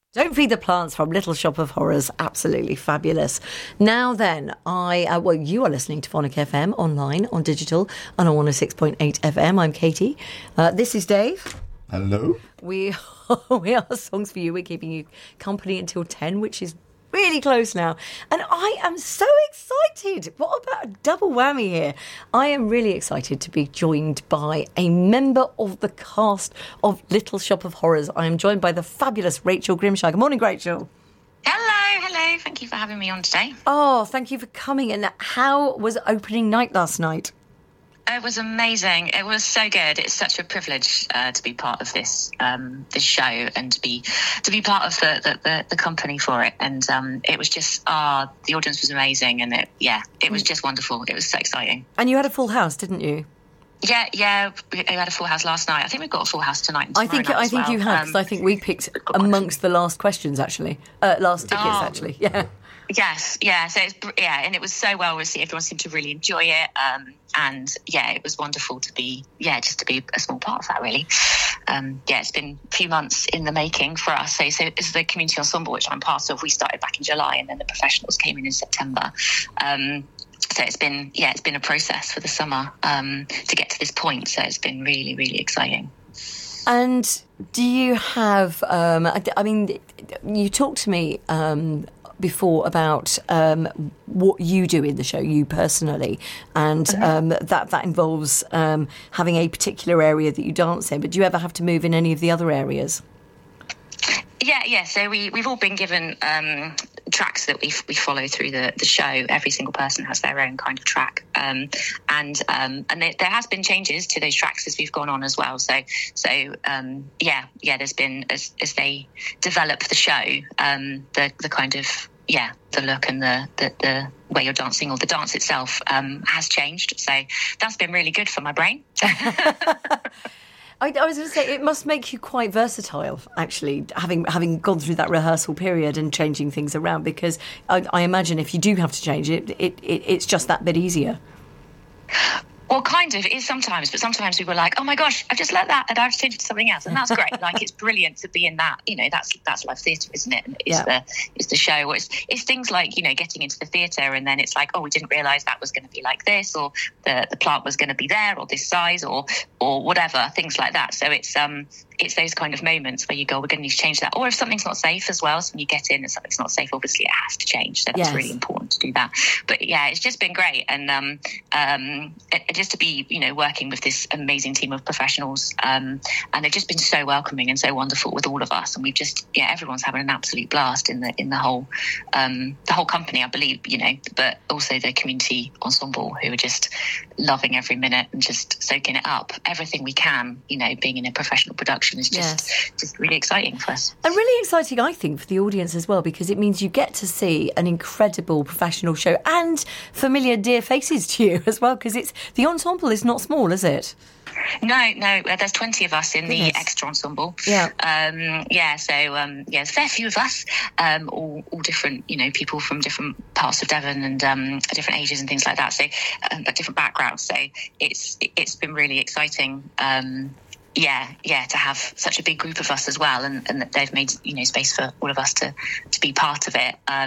Don't Feed the Plants from Little Shop of Horrors. Absolutely fabulous. Now then, you are listening to Phonic FM online, on digital, and on 106.8 FM. I'm Katie. This is Dave. Hello. We are Songs for You. We're keeping you company until 10, which is really close now. And I am so excited. What about a double whammy here? I am really excited to be joined by a member of the cast of Little Shop of Horrors. I am joined by the fabulous Rachel Grimshire. Good morning, Rachel. Hello. Thank you for having me on today. Oh, thank you for coming. And how was opening night last night? It was amazing. It was so good. It's such a privilege to be part of this show and to be part of the company for it. And it was just the audience was amazing, and it was just wonderful. It was so exciting. And you had a full house, didn't you? Yeah. We had a full house last night. I think we've got a full house tonight. And I think you had, because I think we picked amongst the last questions actually, last tickets actually. Yeah. Yes, yeah. So and it was so well received. Everyone seemed to really enjoy it, and it was wonderful to be just to be a small part of that. Really, it's been a few months in the making for us. So as the community ensemble, which I'm part of, we started back in July, and then the professionals came in September. So it's been a process for the summer to get to this point. So it's been really, really exciting. And do you have? You talked to me before about what you do in the show, you personally, and that involves having a particular area that you dance in. But do you ever have to move in any of the other areas? Yeah. So we've all been given tracks that we follow through the show. Every single person has their own kind of track, and there has been changes to those tracks as we've gone on as well. So there's been as they develop the show, the kind of the look and the way you're dancing, or the dance itself has changed. So that's been really good for my brain. I was going to say, it must make you quite versatile, actually, having gone through that rehearsal period and changing things around, because I imagine if you do have to change it's just that bit easier. Well, kind of, it is sometimes, but sometimes we were like, oh my gosh, I've just learnt that and I've changed it to something else. And that's great. Like, it's brilliant to be in that, that's live theatre, isn't it? And it's the show. Or it's things like, getting into the theatre and then it's like, oh, we didn't realise that was going to be like this, or the plant was going to be there, or this size, or whatever, things like that. So it's those kind of moments where you go, we're going to need to change that. Or if something's not safe as well, so when you get in and something's not safe, obviously it has to change. So that's really important to do that. But it's just been great. And just to be, working with this amazing team of professionals, and they've just been so welcoming and so wonderful with all of us. And we've just, everyone's having an absolute blast in the whole company, I believe, but also the community ensemble, who are just loving every minute and just soaking it up. Everything we can, being in a professional production is just really exciting for us. And really exciting, I think, for the audience as well, because it means you get to see an incredible professional show and familiar, dear faces to you as well, because the ensemble is not small, is it? No, there's 20 of us in the extra ensemble. Yeah. So a fair few of us, all different, people from different parts of Devon and different ages and things like that. So, but different backgrounds. So it's been really exciting. To have such a big group of us as well, and that they've made space for all of us to be part of it.